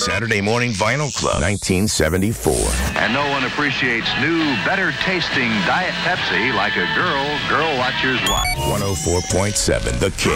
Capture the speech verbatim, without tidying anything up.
Saturday Morning Vinyl Club, nineteen seventy-four. And no one appreciates new, better-tasting Diet Pepsi like a girl girl watchers watch. one oh four point seven The King.